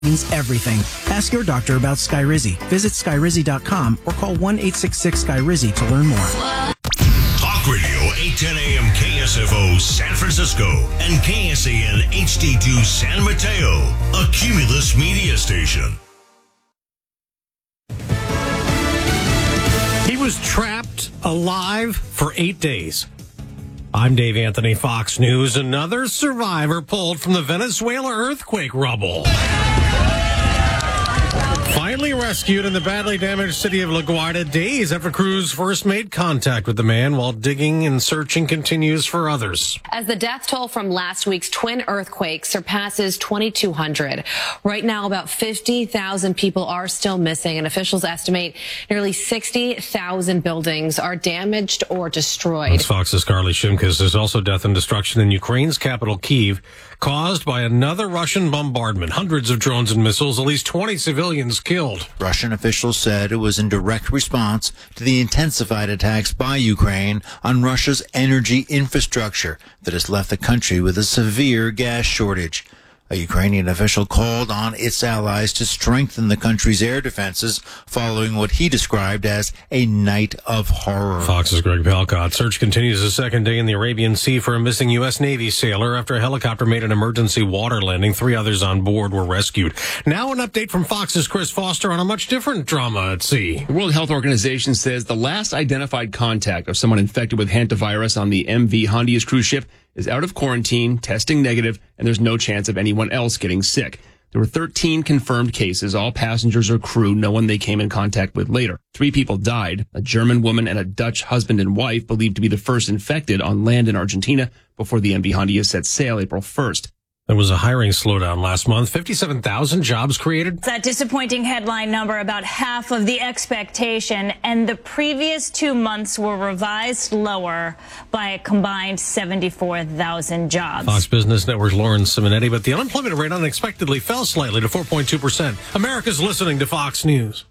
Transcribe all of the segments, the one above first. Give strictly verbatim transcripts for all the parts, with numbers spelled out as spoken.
means everything. Ask your doctor about Skyrizi. Visit Skyrizi dot com or call one eight six six Skyrizi to learn more. Talk Radio eight ten a.m. K S F O San Francisco and K S A N H D two San Mateo, a Cumulus media station. He was trapped alive for eight days. I'm Dave Anthony, Fox News. Another survivor pulled from the Venezuela earthquake rubble. Finally rescued in the badly damaged city of La Guardia days after crews first made contact with the man, while digging and searching continues for others. As the death toll from last week's twin earthquake surpasses twenty-two hundred. Right now, about fifty thousand people are still missing, and officials estimate nearly sixty thousand buildings are damaged or destroyed. That's Fox's Carly Shimkus. There's also death and destruction in Ukraine's capital, Kyiv, caused by another Russian bombardment. Hundreds of drones and missiles, at least twenty civilians killed. Russian officials said it was in direct response to the intensified attacks by Ukraine on Russia's energy infrastructure that has left the country with a severe gas shortage. A Ukrainian official called on its allies to strengthen the country's air defenses following what he described as a night of horror. Fox's Greg Palcott. Search continues the second day in the Arabian Sea for a missing U S. Navy sailor after a helicopter made an emergency water landing. Three others on board were rescued. Now an update from Fox's Chris Foster on a much different drama at sea. The World Health Organization says the last identified contact of someone infected with hantavirus on the M V Hondias cruise ship is out of quarantine, testing negative, and there's no chance of anyone else getting sick. There were thirteen confirmed cases, all passengers or crew, no one they came in contact with later. Three people died, a German woman and a Dutch husband and wife, believed to be the first infected on land in Argentina before the M V Hondias set sail April first. There was a hiring slowdown last month. fifty-seven thousand jobs created. That disappointing headline number, about half of the expectation, and the previous two months were revised lower by a combined seventy-four thousand jobs. Fox Business Network's Lauren Simonetti, but the unemployment rate unexpectedly fell slightly to four point two percent. America's listening to Fox News.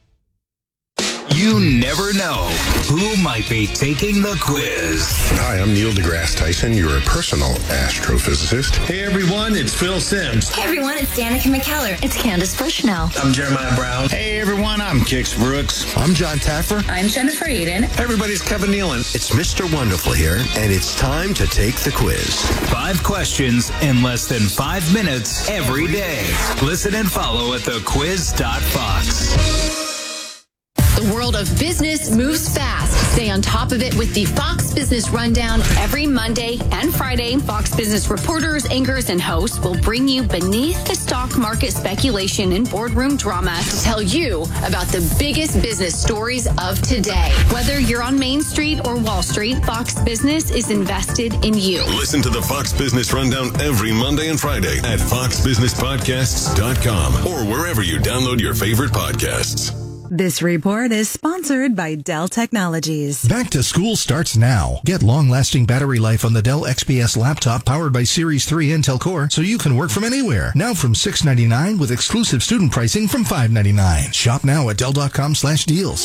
You never know who might be taking the quiz. Hi, I'm Neil deGrasse Tyson, your personal astrophysicist. Hey everyone, it's Phil Sims. Hey everyone, it's Danica McKellar. It's Candace Bushnell. I'm Jeremiah Brown. Hey everyone, I'm Kix Brooks. I'm John Taffer. I'm Jennifer Eden. Everybody's Kevin Nealon. It's Mister Wonderful here, and it's time to take the quiz. Five questions in less than five minutes every day. Listen and follow at the quiz dot fox. The world of business moves fast. Stay on top of it with the Fox Business Rundown every Monday and Friday. Fox Business reporters, anchors, and hosts will bring you beneath the stock market speculation and boardroom drama to tell you about the biggest business stories of today. Whether you're on Main Street or Wall Street, Fox Business is invested in you. Listen to the Fox Business Rundown every Monday and Friday at fox business podcasts dot com or wherever you download your favorite podcasts. This report is sponsored by Dell Technologies. Back to school starts now. Get long-lasting battery life on the Dell X P S laptop powered by Series three Intel Core so you can work from anywhere. Now from six hundred ninety-nine dollars with exclusive student pricing from five hundred ninety-nine dollars. Shop now at dell dot com slash deals.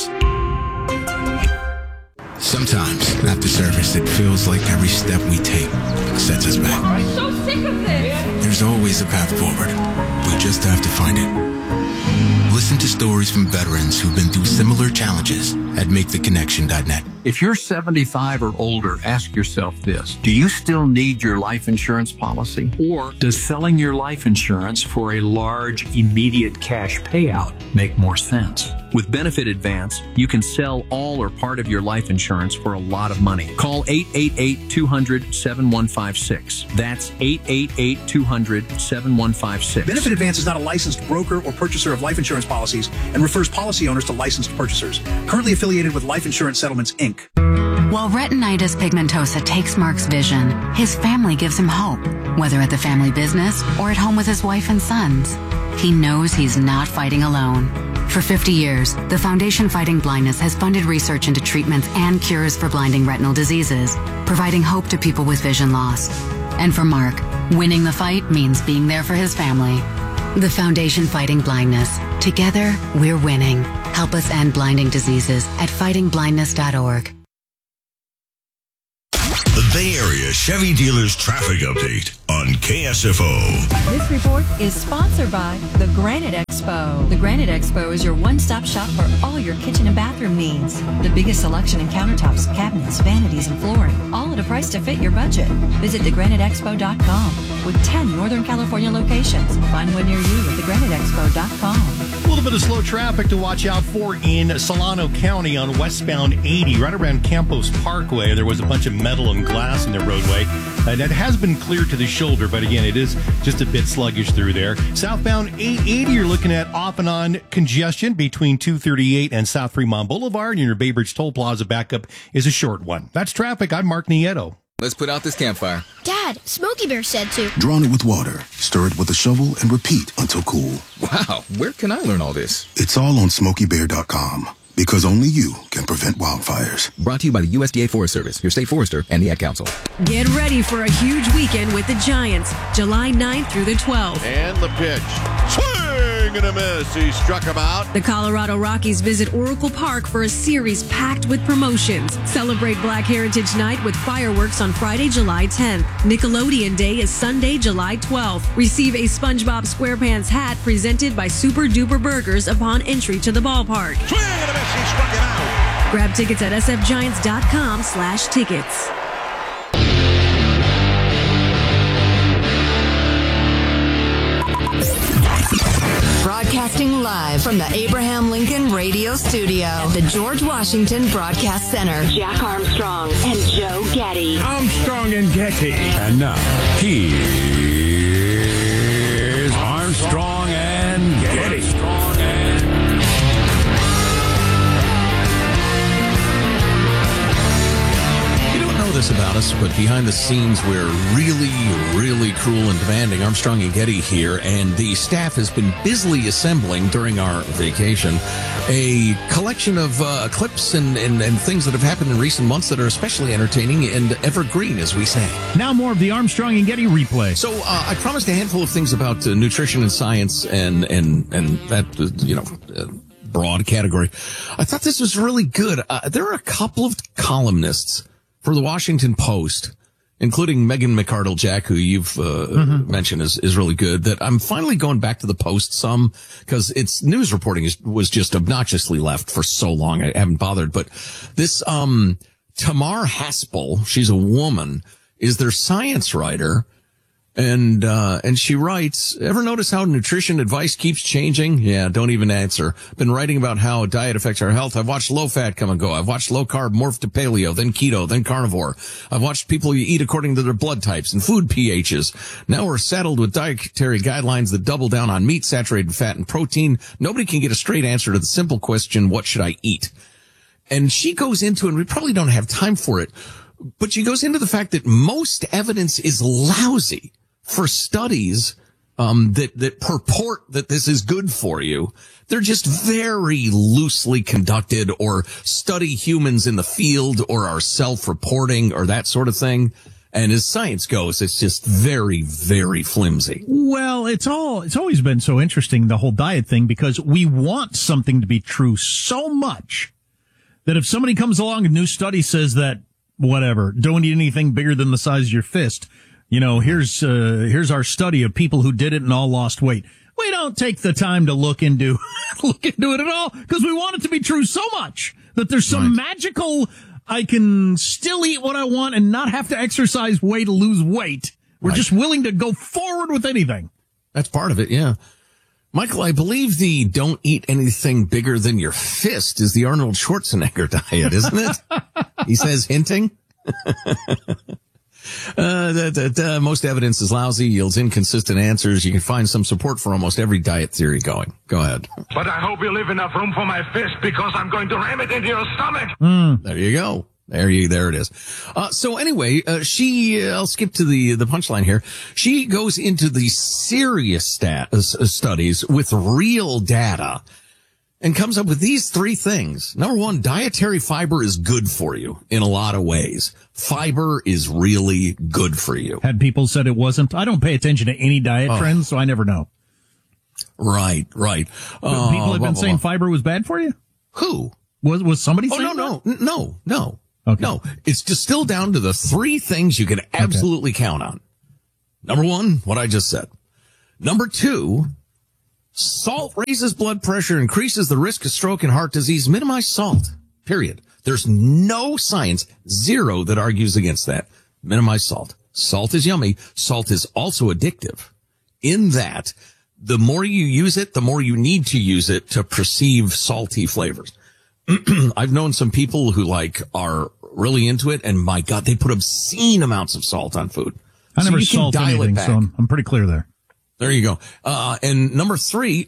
Sometimes, after service, it feels like every step we take sets us back. I'm so sick of this. There's always a path forward. We just have to find it. Listen to stories from veterans who've been through similar challenges at make the connection dot net. If you're seventy-five or older, ask yourself this. Do you still need your life insurance policy? Or does selling your life insurance for a large, immediate cash payout make more sense? With Benefit Advance, you can sell all or part of your life insurance for a lot of money. Call eight eight eight, two hundred, seven one five six. That's eight eight eight, two hundred, seven one five six. Benefit Advance is not a licensed broker or purchaser of life insurance policies and refers policy owners to licensed purchasers. Currently affiliated with Life Insurance Settlements, Incorporated. While retinitis pigmentosa takes Mark's vision, his family gives him hope, whether at the family business or at home with his wife and sons. He knows he's not fighting alone. For fifty years, the Foundation Fighting Blindness has funded research into treatments and cures for blinding retinal diseases, providing hope to people with vision loss. And for Mark, winning the fight means being there for his family. The Foundation Fighting Blindness. Together, we're winning. Help us end blinding diseases at fighting blindness dot org. The Bay Area Chevy Dealers Traffic Update on K S F O. This report is sponsored by the Granite Expo. The Granite Expo is your one-stop shop for all your kitchen and bathroom needs. The biggest selection in countertops, cabinets, vanities, and flooring, all at a price to fit your budget. Visit the granite expo dot com with ten Northern California locations. Find one near you at the granite expo dot com. A little bit of slow traffic to watch out for in Solano County on westbound eighty, right around Campos Parkway. There was a bunch of metal and glass in the roadway. Uh, that has been cleared to the shoulder, but again, it is just a bit sluggish through there. Southbound eight eighty, you're looking at off and on congestion between two thirty-eight and South Fremont Boulevard, and your Bay Bridge Toll Plaza backup is a short one. That's traffic. I'm Mark Nieto. Let's put out this campfire. Dad, Smokey Bear said to. Drown it with water, stir it with a shovel, and repeat until cool. Wow, where can I learn all this? It's all on smokey bear dot com. Because only you can prevent wildfires. Brought to you by the U S D A Forest Service, your state forester, and the Ad Council. Get ready for a huge weekend with the Giants, July ninth through the twelfth. And the pitch. Swing and a miss. He struck him out. The Colorado Rockies visit Oracle Park for a series packed with promotions. Celebrate Black Heritage Night with fireworks on Friday, July tenth. Nickelodeon Day is Sunday, July twelfth. Receive a SpongeBob SquarePants hat presented by Super Duper Burgers upon entry to the ballpark. Swing and a miss. He struck him out. Grab tickets at s f giants dot com slash tickets. Broadcasting live from the Abraham Lincoln Radio Studio at the George Washington Broadcast Center. Jack Armstrong and Joe Getty. Armstrong and Getty. And now, here's Armstrong and Getty. Armstrong and this about us, but behind the scenes we're really, really cruel and demanding. Armstrong and Getty here, and the staff has been busily assembling during our vacation a collection of uh, clips and, and, and things that have happened in recent months that are especially entertaining and evergreen, as we say. Now more of the Armstrong and Getty replay. So uh, I promised a handful of things about uh, nutrition and science and, and, and that, uh, you know, uh, broad category. I thought this was really good. Uh, there are a couple of columnists for the Washington Post, including Megan McArdle Jack, who you've uh, mm-hmm. mentioned is, is really good, that I'm finally going back to the Post some, because its news reporting is, was just obnoxiously left for so long. I haven't bothered. But this um Tamar Haspel, she's a woman, is their science writer. And, uh, and she writes, ever notice how nutrition advice keeps changing? Yeah, don't even answer. Been writing about how diet affects our health. I've watched low fat come and go. I've watched low carb morph to paleo, then keto, then carnivore. I've watched people eat according to their blood types and food pHs. Now we're saddled with dietary guidelines that double down on meat, saturated fat, and protein. Nobody can get a straight answer to the simple question, what should I eat? And she goes into, and we probably don't have time for it, but she goes into the fact that most evidence is lousy for studies um that that purport that this is good for you. They're just very loosely conducted, or study humans in the field, or are self-reporting, or that sort of thing. And as science goes, it's just very, very flimsy. Well, it's all, it's always been so interesting, the whole diet thing, because we want something to be true so much that if somebody comes along, a new study says that, whatever, don't eat anything bigger than the size of your fist. You know, here's, uh, here's our study of people who did it and all lost weight. We don't take the time to look into, look into it at all, because we want it to be true so much that there's some right. magical, I can still eat what I want and not have to exercise way to lose weight. We're right. just willing to go forward with anything. That's part of it, yeah. Michael, I believe the don't eat anything bigger than your fist is the Arnold Schwarzenegger diet, isn't it? He says, hinting. Uh, the, the, the, most evidence is lousy, yields inconsistent answers. You can find some support for almost every diet theory going. Go ahead. But I hope you leave enough room for my fist, because I'm going to ram it into your stomach. Mm. There you go. There you, there it is. Uh, so anyway, uh, she, uh, I'll skip to the, the punchline here. She goes into the serious stat, uh, studies with real data and comes up with these three things. Number one, dietary fiber is good for you in a lot of ways. Fiber is really good for you. Had people said it wasn't? I don't pay attention to any diet oh. trends, so I never know. Right, right. Uh, people have been blah, saying blah, blah. fiber was bad for you? Who? Was was somebody oh, saying no, that? no, no, no. Okay. No, it's distilled down to the three things you can absolutely okay. count on. Number one, what I just said. Number two, salt raises blood pressure, increases the risk of stroke and heart disease. Minimize salt, period. There's no science, zero, that argues against that. Minimize salt. Salt is yummy. Salt is also addictive in that the more you use it, the more you need to use it to perceive salty flavors. I've known some people who like are really into it, and my God, they put obscene amounts of salt on food. I so never salt anything, so I'm, I'm pretty clear there. There you go. Uh, and number three,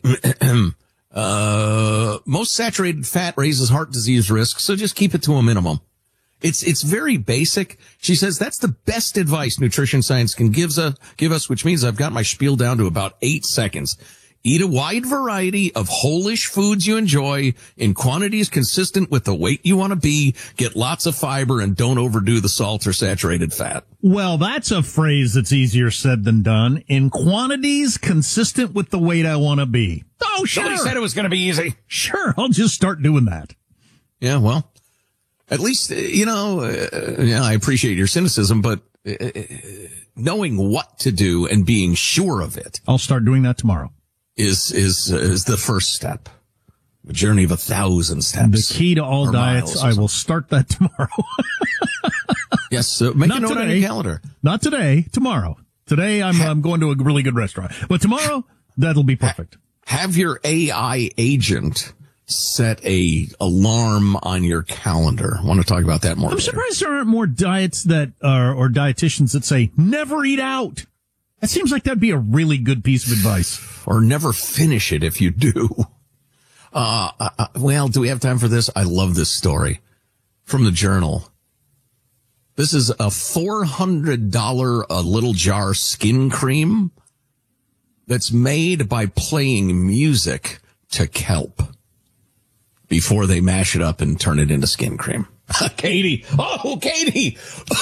uh, most saturated fat raises heart disease risk, so just keep it to a minimum. It's, it's very basic. She says that's the best advice nutrition science can give us, give us, which means I've got my spiel down to about eight seconds. Eat a wide variety of whole-ish foods you enjoy in quantities consistent with the weight you want to be. Get lots of fiber and don't overdo the salt or saturated fat. Well, that's a phrase that's easier said than done. In quantities consistent with the weight I want to be. Oh, sure. Somebody said it was going to be easy. Sure. I'll just start doing that. Yeah, well, at least, you know, uh, yeah, I appreciate your cynicism, but uh, knowing what to do and being sure of it. I'll start doing that tomorrow. Is, is, is the first step. A journey of a thousand steps. The key to all diets, I will start that tomorrow. Yes, uh, make Not a note today. on your calendar. Not today, tomorrow. Today, I'm, I'm going to a really good restaurant. But tomorrow, that'll be perfect. Have your A I agent set a alarm on your calendar. I want to talk about that more I'm later. surprised there aren't more diets that are, or dietitians that say, never eat out. That seems like that'd be a really good piece of advice. Or never finish it if you do. Uh, uh, well, do we have time for this? I love this story from the Journal. This is a four hundred dollars a little jar skin cream that's made by playing music to kelp before they mash it up and turn it into skin cream. Katie. Oh, Katie.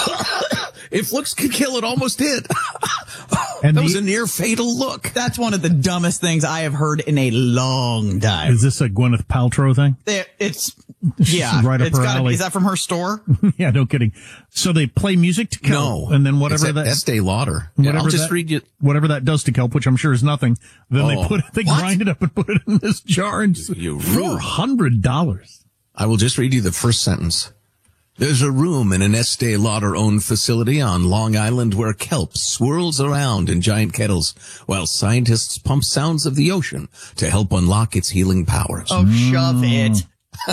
If looks could kill, it almost did. And that the, was a near fatal look. That's one of the dumbest things I have heard in a long time. Is this a Gwyneth Paltrow thing? It's, yeah. right up it's her gotta, alley. Is that from her store? Yeah, no kidding. So they play music to kelp. No. And then whatever it's that. Estee Lauder. Yeah, whatever I'll just that, read you. Whatever that does to kelp, which I'm sure is nothing. Then Oh, they put it, they what? grind it up and put it in this jar and just, You four hundred dollars. I will just read you the first sentence. There's a room in an Estee Lauder-owned facility on Long Island where kelp swirls around in giant kettles while scientists pump sounds of the ocean to help unlock its healing powers. Oh, shove it.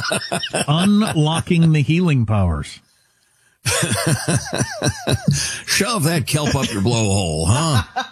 Unlocking the healing powers. Shove that kelp up your blowhole, huh?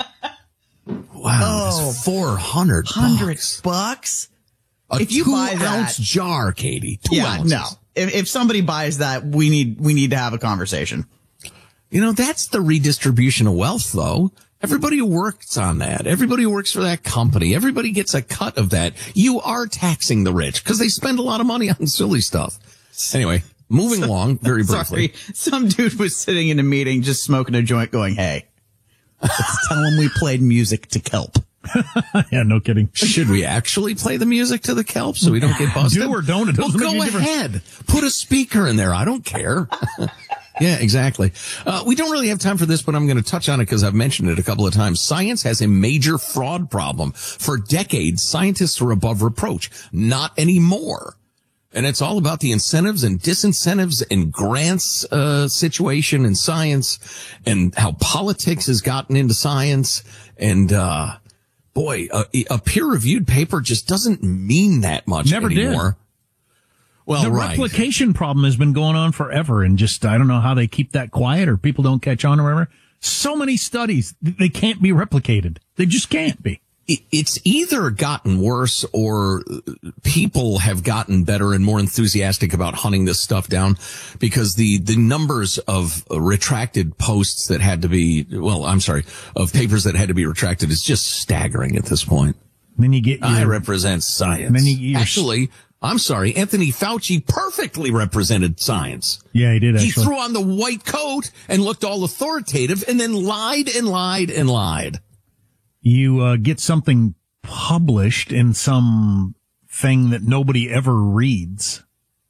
Wow, Oh. that's four hundred Hundred bucks. bucks? A If you two buy that- ounce jar, Katie. Two Yeah, ounces. no. If, if somebody buys that, we need, we need to have a conversation. You know, that's the redistribution of wealth, though. Everybody who works on that, everybody who works for that company, everybody gets a cut of that. You are taxing the rich because they spend a lot of money on silly stuff. Anyway, moving So- along very briefly. Sorry, some dude was sitting in a meeting just smoking a joint going, hey, let's tell him we played music to kelp. Yeah, no kidding. Should we actually play the music to the kelp so we don't get busted? Do or don't. It doesn't well, make go any difference. ahead. Put a speaker in there. I don't care. Yeah, exactly. Uh, we don't really have time for this, but I'm going to touch on it because I've mentioned it a couple of times. Science has a major fraud problem. For decades, scientists were above reproach. Not anymore. And it's all about the incentives and disincentives and grants uh, situation in science and how politics has gotten into science. And uh boy, a, a peer-reviewed paper just doesn't mean that much Never anymore. did. Well, the right. replication problem has been going on forever, and just, I don't know how they keep that quiet or people don't catch on or whatever. So many studies, they can't be replicated. They just can't be. It's either gotten worse or people have gotten better and more enthusiastic about hunting this stuff down because the, the numbers of retracted posts that had to be, well, I'm sorry, of papers that had to be retracted is just staggering at this point. Then you get your, I represent science. Then you get your, Actually, I'm sorry, Anthony Fauci perfectly represented science. Yeah, he did actually. He threw on the white coat and looked all authoritative and then lied and lied and lied. You uh, get something published in some thing that nobody ever reads,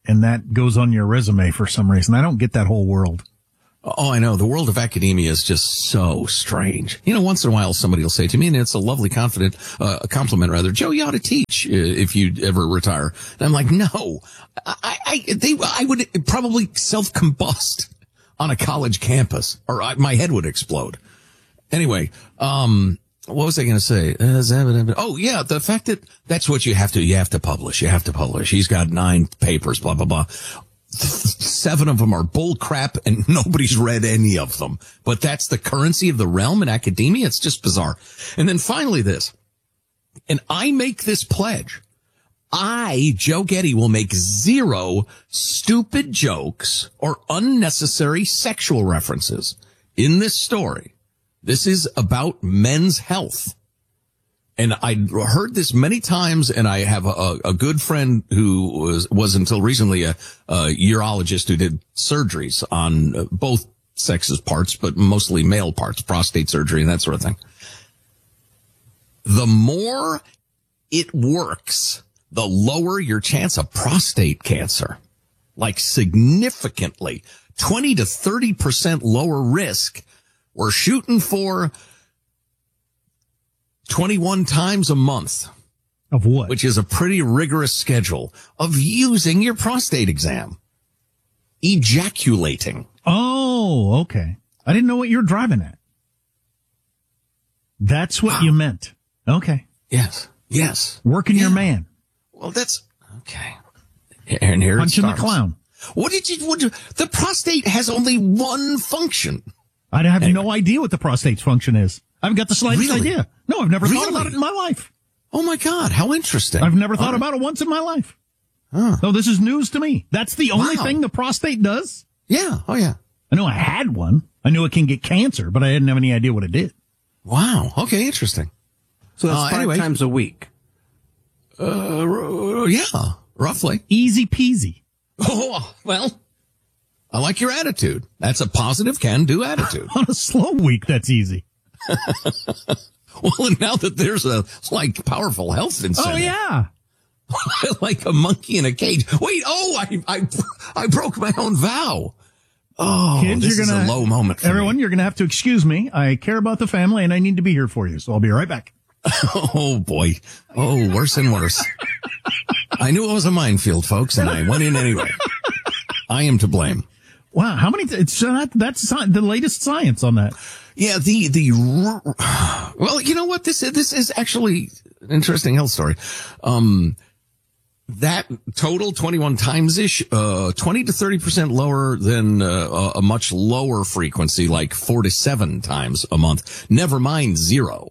and that goes on your resume for some reason. I don't get that whole world. Oh, I know. The world of academia is just so strange. You know, once in a while somebody will say to me, and it's a lovely confident, uh, compliment rather, Joe, you ought to teach uh, if you ever retire. And I'm like, no, I, I, they, I would probably self-combust on a college campus, or I, my head would explode. Anyway, um, what was I going to say? Uh, oh, yeah, the fact that that's what you have to, you have to publish. You have to publish. He's got nine papers, blah, blah, blah. Seven of them are bull crap and nobody's read any of them. But that's the currency of the realm in academia. It's just bizarre. And then finally this, and I make this pledge. I, Joe Getty, will make zero stupid jokes or unnecessary sexual references in this story. This is about men's health. And I heard this many times, and I have a, a good friend who was, was until recently a, a urologist who did surgeries on uh, both sexes parts, but mostly male parts, prostate surgery and that sort of thing. The more it works, the lower your chance of prostate cancer. Like significantly. twenty to thirty percent lower risk. We're shooting for twenty-one times a month. Of what? Which is a pretty rigorous schedule of using your prostate exam. Ejaculating. Oh, okay. I didn't know what you were driving at. That's what wow. you meant. Okay. Yes. Yes. Working yeah. your man. Well, that's okay. And here Punching it the clown. What did you, what did you, the prostate has only one function. I have anyway. no idea what the prostate's function is. I haven't got the slightest really? idea. No, I've never really? thought about it in my life. Oh my God, how interesting. I've never thought right. about it once in my life. Huh. So this is news to me. That's the only wow. thing the prostate does? Yeah. Oh yeah. I know I had one. I knew it can get cancer, but I didn't have any idea what it did. Wow. Okay, interesting. So that's uh, five anyway. times a week. Uh, yeah, roughly. Easy peasy. Oh, well, I like your attitude. That's a positive can-do attitude. On a slow week, that's easy. Well, and now that there's a, like, powerful health incentive. Oh, yeah. Like a monkey in a cage. Wait, oh, I, I, I broke my own vow. Oh, Kids, this you're gonna, is a low moment for everyone, me. you're going to have to excuse me. I care about the family, and I need to be here for you, so I'll be right back. Oh, boy. Oh, worse and worse. I knew it was a minefield, folks, and I went in anyway. I am to blame. Wow, how many? Th- it's uh, that's sci- the latest science on that. Yeah, the the well, you know what? This this is actually an interesting health story. Um, that total twenty-one times ish, uh, twenty to thirty percent lower than uh, a much lower frequency, like four to seven times a month. Never mind zero.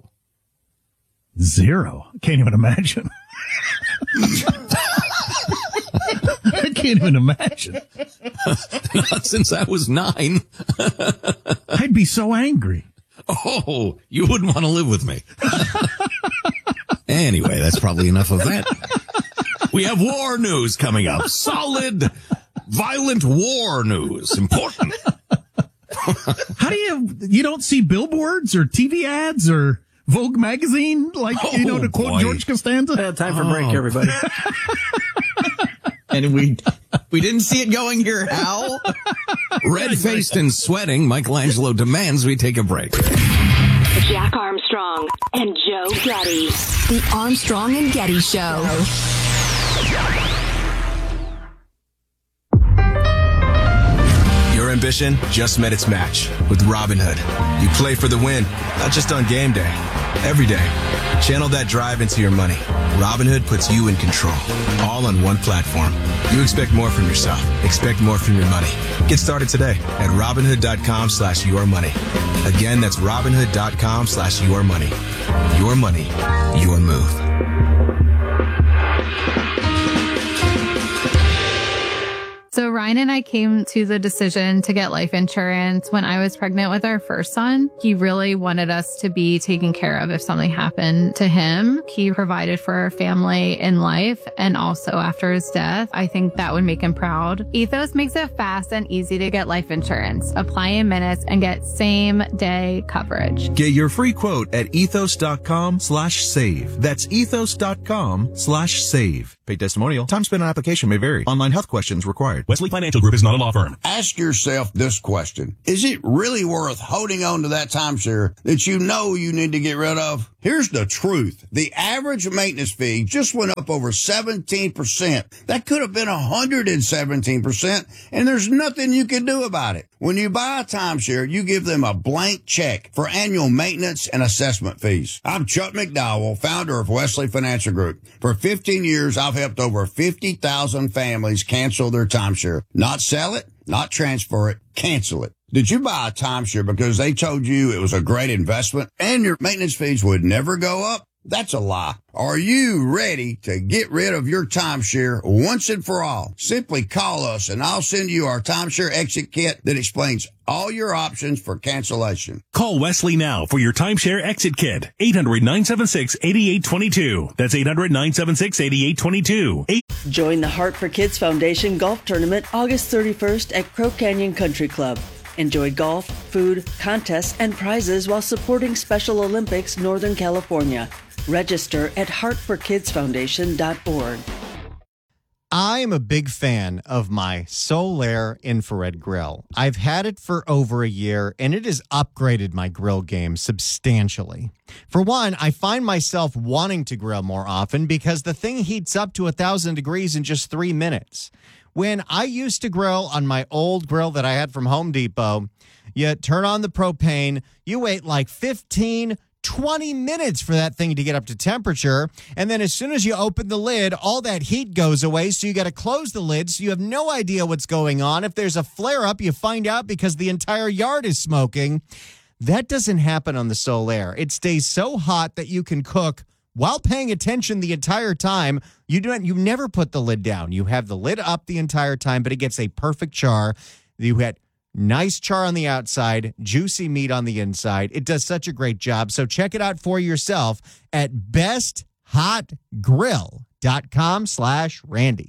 Zero. Can't even imagine. I can't even imagine. Not since I was nine. I'd be so angry. Oh, you wouldn't want to live with me. Anyway, that's probably enough of that. We have war news coming up. Solid, violent war news. Important. How do you, you don't see billboards or T V ads or Vogue magazine, like, oh, you know, to quote boy. George Costanza? Uh, time for a break, oh. everybody. And we we didn't see it going here, Hal. Red-faced and sweating, Michelangelo demands we take a break. Jack Armstrong and Joe Getty. The Armstrong and Getty Show. Your ambition just met its match with Robinhood. You play for the win, not just on game day, every day. Channel that drive into your money. Robinhood puts you in control, all on one platform. You expect more from yourself. Expect more from your money. Get started today at Robinhood.com slash your money. Again, that's Robinhood.com slash your money. Your money, your move. So Ryan Ryan and I came to the decision to get life insurance when I was pregnant with our first son. He really wanted us to be taken care of if something happened to him. He provided for our family in life and also after his death. I think that would make him proud. Ethos makes it fast and easy to get life insurance. Apply in minutes and get same day coverage. Get your free quote at ethos.com slash save. That's ethos.com slash save. Paid testimonial. Time spent on application may vary. Online health questions required. Wesley Financial Group is not a law firm. Ask yourself this question. Is it really worth holding on to that timeshare that you know you need to get rid of? Here's the truth. The average maintenance fee just went up over seventeen percent. That could have been one hundred seventeen percent, and there's nothing you can do about it. When you buy a timeshare, you give them a blank check for annual maintenance and assessment fees. I'm Chuck McDowell, founder of Wesley Financial Group. For fifteen years, I've helped over fifty thousand families cancel their timeshare. Not sell it, not transfer it, cancel it. Did you buy a timeshare because they told you it was a great investment and your maintenance fees would never go up? That's a lie. Are you ready to get rid of your timeshare once and for all? Simply call us and I'll send you our timeshare exit kit that explains all your options for cancellation. Call Wesley now for your timeshare exit kit. eight hundred, nine seven six, eight eight two two. That's eight hundred, nine seven six, eight eight two two. Join the Heart for Kids Foundation Golf Tournament August thirty-first at Crow Canyon Country Club. Enjoy golf, food, contests, and prizes while supporting Special Olympics Northern California. Register at heart for kids foundation dot org. I am a big fan of my Solaire infrared grill. I've had it for over a year, and it has upgraded my grill game substantially. For one, I find myself wanting to grill more often because the thing heats up to one thousand degrees in just three minutes. When I used to grill on my old grill that I had from Home Depot, you turn on the propane, you wait like fifteen, twenty minutes for that thing to get up to temperature. And then as soon as you open the lid, all that heat goes away. So you got to close the lid. So you have no idea what's going on. If there's a flare up, you find out because the entire yard is smoking. That doesn't happen on the Solaire. It stays so hot that you can cook while paying attention the entire time. You don't, you never put the lid down. You have the lid up the entire time, but it gets a perfect char. You had nice char on the outside, juicy meat on the inside. It does such a great job. So check it out for yourself at best hot grill dot com slash Randy.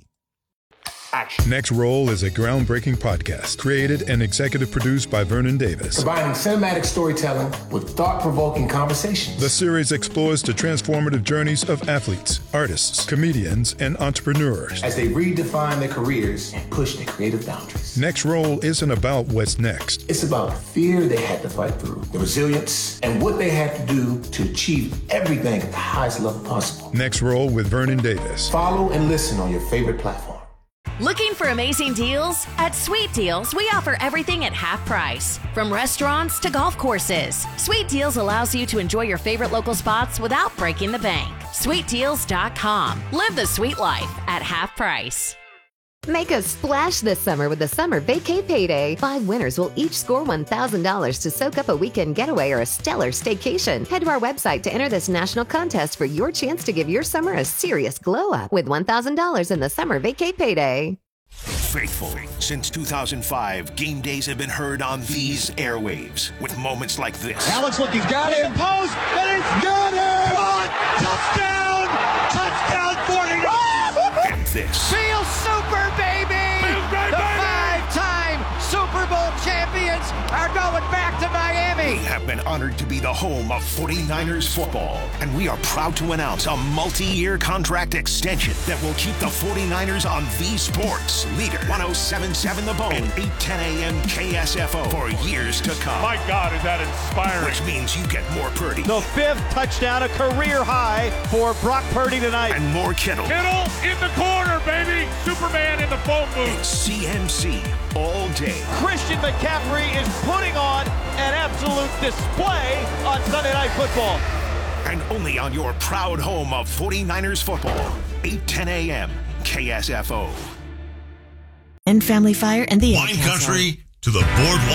Next Roll is a groundbreaking podcast created and executive produced by Vernon Davis. Combining cinematic storytelling with thought-provoking conversations. The series explores the transformative journeys of athletes, artists, comedians, and entrepreneurs as they redefine their careers and push their creative boundaries. Next Roll isn't about what's next. It's about the fear they had to fight through, the resilience, and what they had to do to achieve everything at the highest level possible. Next Roll with Vernon Davis. Follow and listen on your favorite platform. Looking for amazing deals? At Sweet Deals, we offer everything at half price. From restaurants to golf courses, Sweet Deals allows you to enjoy your favorite local spots without breaking the bank. sweet deals dot com. Live the sweet life at half price. Make a splash this summer with the Summer Vacay Payday. Five winners will each score one thousand dollars to soak up a weekend getaway or a stellar staycation. Head to our website to enter this national contest for your chance to give your summer a serious glow up with one thousand dollars in the Summer Vacay Payday. Faithful. Since two thousand five, game days have been heard on these airwaves with moments like this. Alex look, he's got it. Post, and he's got it! On, touchdown! Touchdown, forty-nine! And this. Feel super, baby! The five-time Super Bowl champions are going back to Miami! We have been honored to be the home of forty-niners football, and we are proud to announce a multi-year contract extension that will keep the forty-niners on the sports leader. ten seventy-seven The Bone and eight ten a.m. K S F O for years to come. My God, is that inspiring? Which means you get more Purdy. The fifth touchdown, a career high for Brock Purdy tonight. And more Kittle. Kittle in the corner, baby! Superman in the phone booth. It's C M C all day. Christian McCaffrey is putting on an absolute display on Sunday Night Football. And only on your proud home of forty-niners football, eight ten a.m. K S F O. And Family Fire and the Wine Country to the boardwalk.